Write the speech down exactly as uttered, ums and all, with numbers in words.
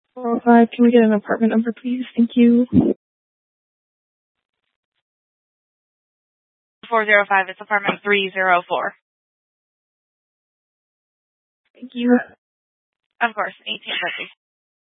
four oh five, can we get an apartment number, please? Thank you. four oh five, it's apartment three oh four. Thank you. Of course, eighteen fifty.